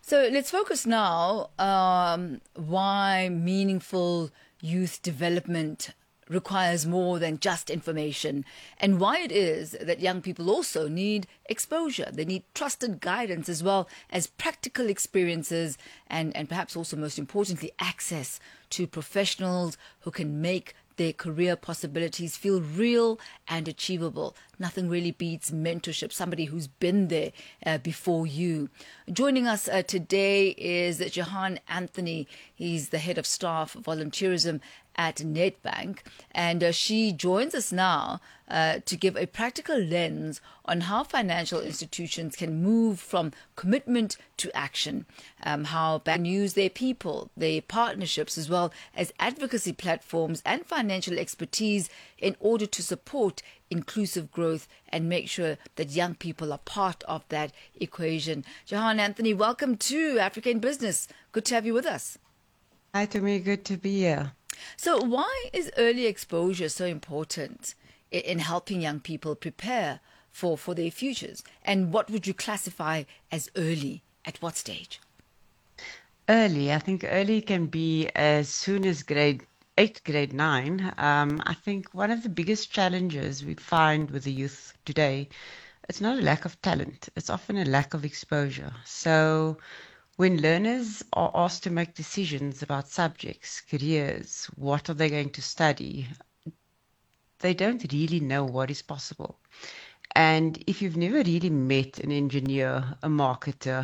So let's focus now why meaningful youth development requires more than just information, and why it is that young people also need exposure. They need trusted guidance as well as practical experiences, and perhaps also most importantly, access to professionals who can make their career possibilities feel real and achievable. Nothing really beats mentorship, somebody who's been there before you. Joining us today is Jahan Anthony. He's the head of staff volunteerism at Nedbank, and she joins us now to give a practical lens on how financial institutions can move from commitment to action, how banks can use their people, their partnerships, as well as advocacy platforms and financial expertise in order to support inclusive growth and make sure that young people are part of that equation. Jahan Anthony, welcome to Africa in Business. Good to have you with us. Hi, Tommy. Good to be here. So why is early exposure so important in helping young people prepare for their futures? And what would you classify as early? At what stage? Early, I think early can be as soon as grade 8, grade 9. I think one of the biggest challenges we find with the youth today, it's not a lack of talent, it's often a lack of exposure. So when learners are asked to make decisions about subjects, careers, what are they going to study, they don't really know what is possible. And if you've never really met an engineer, a marketer,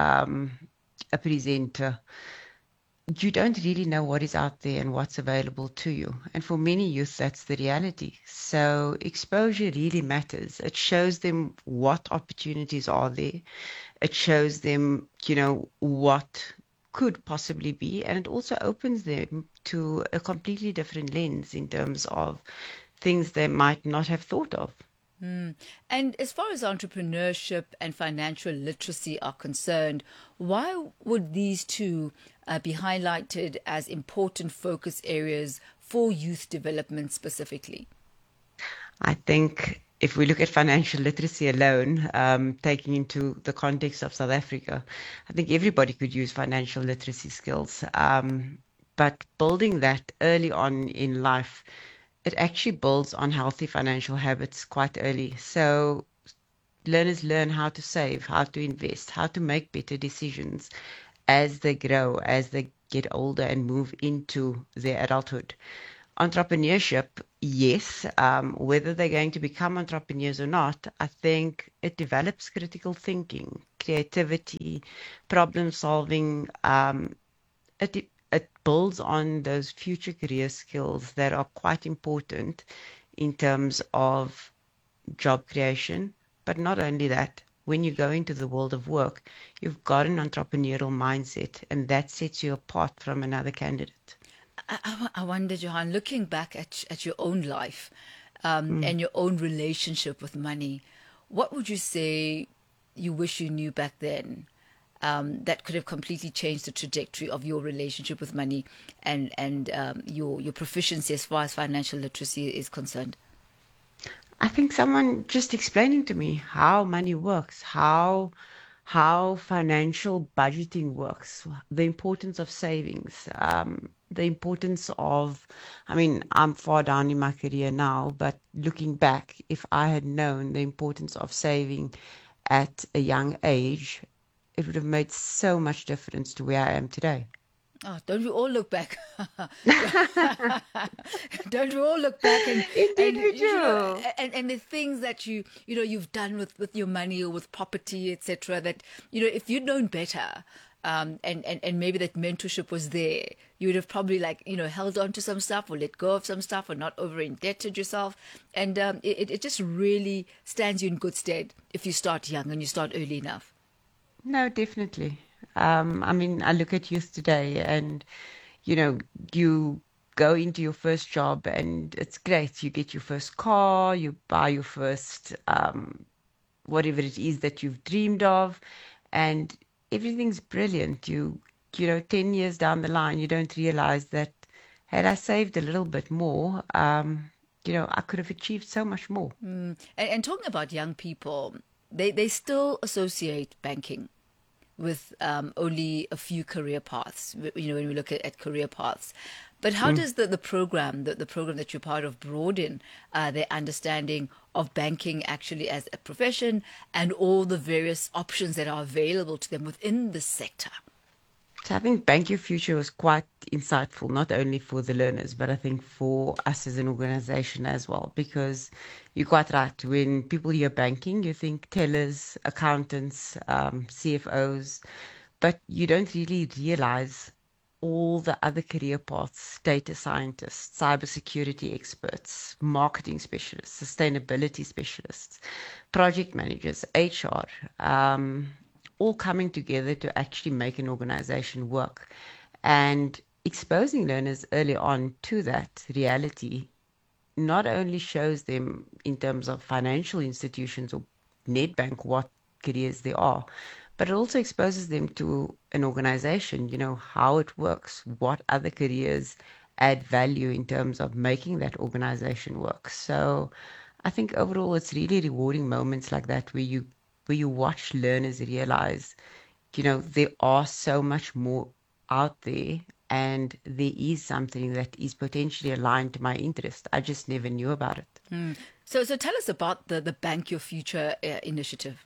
a presenter, you don't really know what is out there and what's available to you. And for many youth, that's the reality. So exposure really matters. It shows them what opportunities are there. It shows them, what could possibly be. And it also opens them to a completely different lens in terms of things they might not have thought of. And as far as entrepreneurship and financial literacy are concerned, why would these two be highlighted as important focus areas for youth development specifically? I think if we look at financial literacy alone, taking into the context of South Africa, I think everybody could use financial literacy skills. But building that early on in life, it actually builds on healthy financial habits quite early. So learners learn how to save, how to invest, how to make better decisions as they grow, as they get older and move into their adulthood. Entrepreneurship, yes, whether they're going to become entrepreneurs or not, I think it develops critical thinking, creativity, problem solving. It builds on those future career skills that are quite important in terms of job creation. But not only that, when you go into the world of work, you've got an entrepreneurial mindset, and that sets you apart from another candidate. I wonder, Johan, looking back at your own life Mm. and your own relationship with money, what would you say you wish you knew back then that could have completely changed the trajectory of your relationship with money and your proficiency as far as financial literacy is concerned? I think someone just explaining to me how money works, how financial budgeting works, the importance of savings, the importance of, I mean, I'm far down in my career now, but looking back, if I had known the importance of saving at a young age, it would have made so much difference to where I am today. Oh, don't we all look back? Don't we all look back Indeed, and we you know do. and the things that you've done with your money or with property, etc. That if you'd known better, and maybe that mentorship was there, you would have probably held on to some stuff or let go of some stuff or not over indebted yourself, and it just really stands you in good stead if you start young and you start early enough. No, definitely. I mean, I look at youth today and, you know, you go into your first job and it's great. You get your first car, you buy your first, whatever it is that you've dreamed of, and everything's brilliant. You know, 10 years down the line, you don't realize that had I saved a little bit more, I could have achieved so much more. And talking about young people, they still associate banking with only a few career paths, when we look at career paths. But how does the program, the program that you're part of, broaden their understanding of banking actually as a profession and all the various options that are available to them within the sector? So I think Bank Your Future was quite insightful, not only for the learners, but I think for us as an organization as well, because you're quite right. When people hear banking, you think tellers, accountants, CFOs, but you don't really realize all the other career paths: data scientists, cybersecurity experts, marketing specialists, sustainability specialists, project managers, HR, all coming together to actually make an organization work. And exposing learners early on to that reality not only shows them in terms of financial institutions or Nedbank what careers there are, but it also exposes them to an organization, how it works, what other careers add value in terms of making that organization work. So I think overall it's really rewarding moments like that where you watch learners realize, there are so much more out there and there is something that is potentially aligned to my interest. I just never knew about it. So tell us about the Bank Your Future initiative.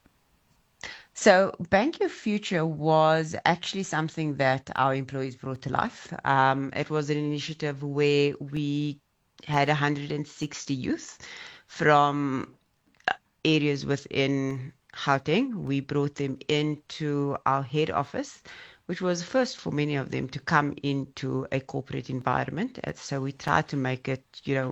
So Bank Your Future was actually something that our employees brought to life. It was an initiative where we had 160 youth from areas within Gauteng. We brought them into our head office, which was first for many of them to come into a corporate environment. And so we tried to make it,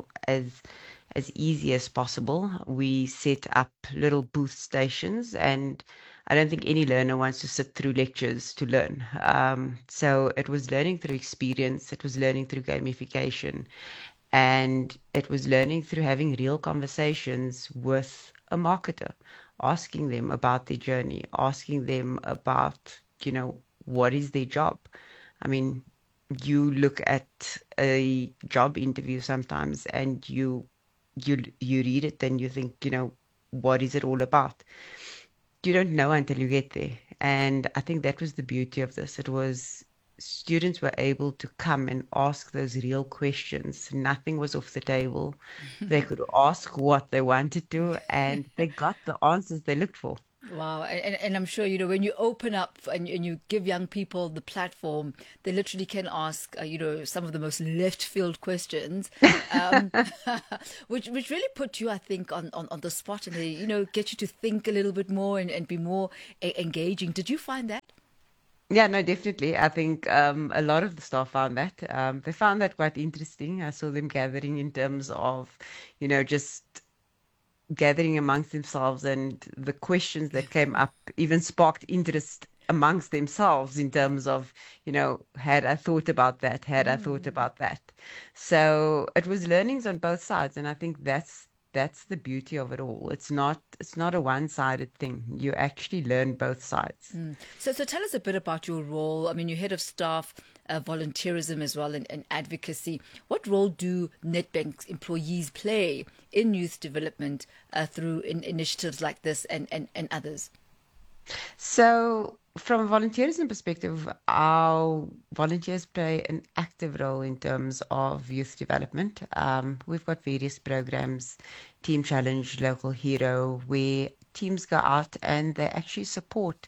as easy as possible. We set up little booth stations, and I don't think any learner wants to sit through lectures to learn. So it was learning through experience, it was learning through gamification, and it was learning through having real conversations with a marketer, asking them about their journey, asking them about, what is their job. I mean, you look at a job interview sometimes and you read it and you think, what is it all about? You don't know until you get there. And I think that was the beauty of this. It was students were able to come and ask those real questions. Nothing was off the table. They could ask what they wanted to, and they got the answers they looked for. Wow. And I'm sure, when you open up and you give young people the platform, they literally can ask, some of the most left field questions, which really put you, I think, on the spot, and they, get you to think a little bit more and be more engaging. Did you find that? Yeah, no, definitely. I think a lot of the staff found that. They found that quite interesting. I saw them gathering in terms of, just gathering amongst themselves, and the questions that came up even sparked interest amongst themselves in terms of, had I thought about that? Had I thought about that? So it was learnings on both sides, and I think that's the beauty of it all. It's not a one-sided thing. You actually learn both sides. So tell us a bit about your role. I mean, you're head of staff, volunteerism as well, and advocacy. What role do Nedbank's employees play in youth development through initiatives like this and others? So from a volunteerism perspective, our volunteers play an active role in terms of youth development. We've got various programs, Team Challenge, Local Hero, where teams go out and they actually support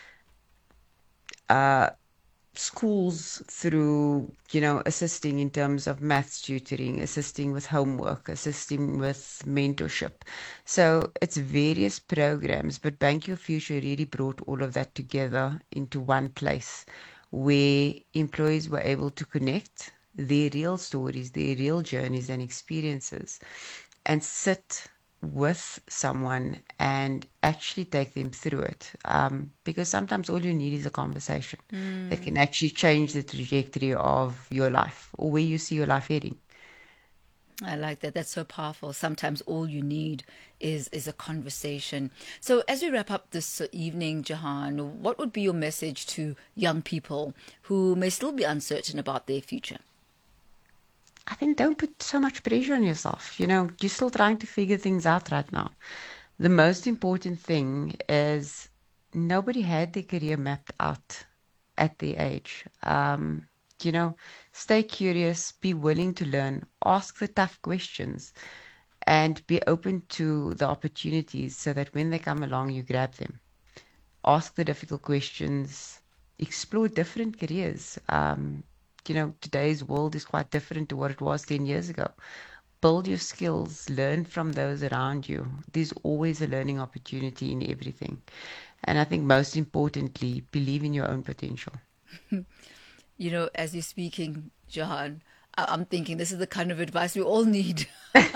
schools through, assisting in terms of maths tutoring, assisting with homework, assisting with mentorship. So it's various programs, but Bank Your Future really brought all of that together into one place where employees were able to connect their real stories, their real journeys and experiences, and sit with someone and actually take them through it. Because sometimes all you need is a conversation that can actually change the trajectory of your life or where you see your life heading. I like that. That's so powerful. Sometimes all you need is a conversation. So as we wrap up this evening, Jahan, what would be your message to young people who may still be uncertain about their future? I think don't put so much pressure on yourself. You're still trying to figure things out right now. The most important thing is nobody had their career mapped out at their age. Stay curious, be willing to learn, ask the tough questions, and be open to the opportunities so that when they come along, you grab them. Ask the difficult questions, explore different careers. Today's world is quite different to what it was 10 years ago. Build your skills, learn from those around you. There's always a learning opportunity in everything. And I think most importantly, believe in your own potential. As you're speaking, Jahan, I'm thinking this is the kind of advice we all need.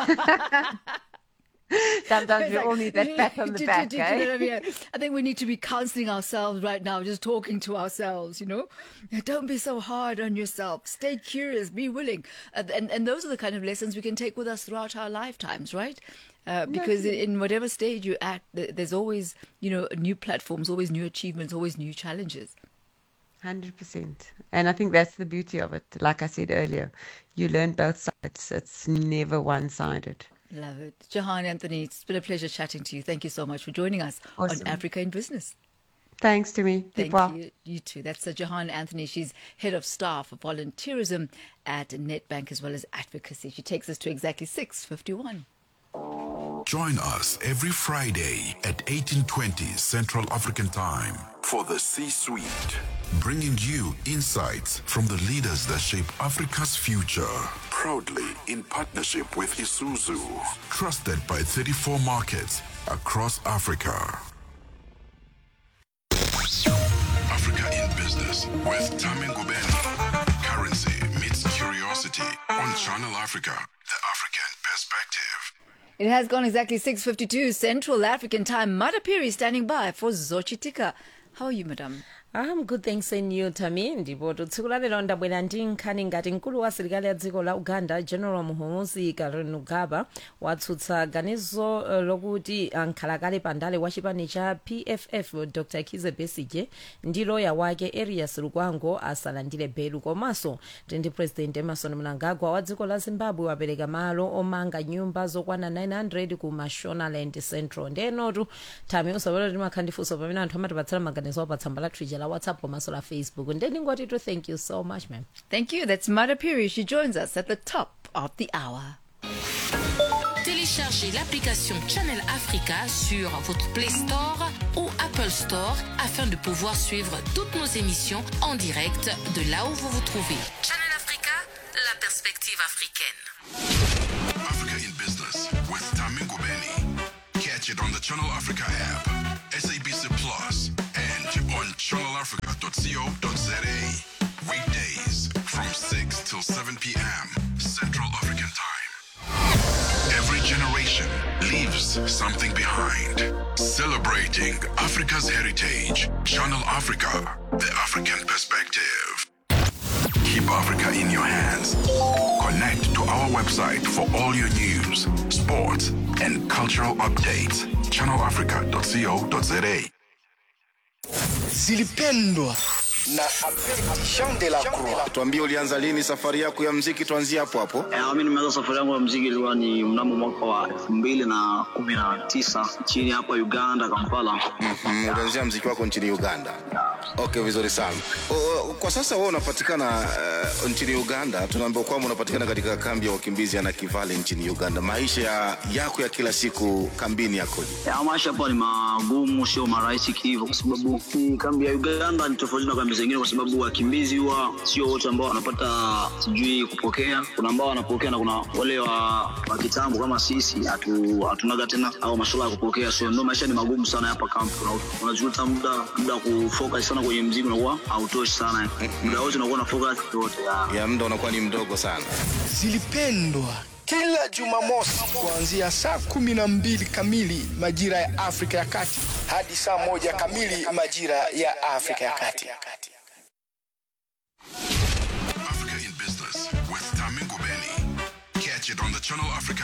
Sometimes we all need that pat on the back, you know what I mean? I think we need to be counseling ourselves right now, just talking to ourselves, Don't be so hard on yourself. Stay curious, be willing. And those are the kind of lessons we can take with us throughout our lifetimes, right? Because in whatever stage you're at, there's always, new platforms, always new achievements, always new challenges. 100%. And I think that's the beauty of it. Like I said earlier, you learn both sides. It's never one-sided. Love it. Jahan Anthony, it's been a pleasure chatting to you. Thank you so much for joining us on Africa in Business. Thanks to me. Thank you. You too. That's Jahan Anthony. She's head of staff of volunteerism at Nedbank as well as advocacy. She takes us to exactly 6:51. Join us every Friday at 18:20 Central African Time for the C-Suite, bringing you insights from the leaders that shape Africa's future. Proudly in partnership with Isuzu, trusted by 34 markets across Africa. Africa in Business with Tami Ngubeni. Currency meets curiosity on Channel Africa, the African perspective. It has gone exactly 6:52 Central African Time. Madapiri standing by for Zochitika. How are you, madam? I'm good, thanks, and you, Tami. Ndipo tsiku la lero ndabwera ndi nkhani ngati mkulu wa asilikali a dziko la Uganda General Muhoozi Kainerugaba watsutsa ganizo lokuti ankhalakale pandale wa chipani cha PFF Dr. Kizza Besigye ndi loya wake Erias Lukwago asalandire belu. Komanso ndi President Emmerson Mnangagwa wa dziko la Zimbabwe wapereka malo omanga nyumba zokwana 900 ku Mashonaland Central. Ndenotu Tami usabwera timakhandifunso pamene anthu amatipatsira maganizo pa tsamba la Twitter, la WhatsApp, komanso la Facebook. Ndingoti to thank you so much, ma'am. Thank you. That's Madapiri. She joins us at the top of the hour. Téléchargez l'application Channel Africa sur votre Play Store ou Apple Store afin de pouvoir suivre toutes nos émissions en direct de là où vous vous trouvez. Channel Africa, la perspective africaine. Africa in Business with Tami Ngubeni. Catch it on the Channel Africa app, SABC Plus, and on channelafrica.co.za. Weekdays from 6 till 7 p.m. Central African Time. Every generation leaves something behind. Celebrating Africa's heritage. Channel Africa, the African perspective. Keep Africa in your hands. Connect to our website for all your news, sports, and cultural updates. channelafrica.co.za. Zilipendwa na Jean de la Croix. Tuambie ulianza lini safari yako ya muziki, tuanzie hapo hapo. Mimi nimeanza safari yangu ya muziki ilikuwa ni mnamo mwaka wa 2019 nchini hapa Uganda, Kampala. Ulianzia muziki wako nchini Uganda. Okay, vizuri sana. Kwa sasa wewe unapatikana nchini Uganda. Tunaambiwa kwamba unapatikana katika kambi ya wakimbizi ya Nakivale nchini Uganda. Maisha yako ya kila siku kambini yakoje? Maisha hapa ni magumu, sio marahisi hivyo, kwa sababu kambi ya Uganda ni tofauti na kambi zingine, kwa sababu wakimbizi huwa sio wote ambao wanapata sijui kupokea. Kuna ambao wanapokea na kuna wale wa kitambo kama sisi hatunaga tena au masuala ya kupokea. So ndio maisha ni magumu sana hapa kambi. Unajuta muda kufocus sana kwenye muziki unakuwa hautoshi sana. Muda wote unakuwa na focus yote ya muda unakuwa ni mdogo sana. Zilipendwa kila Jumamosi kuanzia saa 12 kamili majira ya Afrika ya Kati hadi saa 1 kamili majira ya Afrika ya Kati. Africa in Business with Tami Ngubeni. Catch it on the Channel Africa